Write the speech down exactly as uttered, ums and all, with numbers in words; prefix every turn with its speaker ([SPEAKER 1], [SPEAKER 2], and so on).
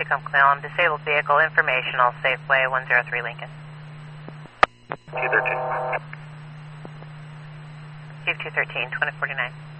[SPEAKER 1] Tacoma Clallam, disabled vehicle, informational, Safeway, one zero three Lincoln.
[SPEAKER 2] two thirteen.
[SPEAKER 1] Chief two thirteen, twenty forty-nine.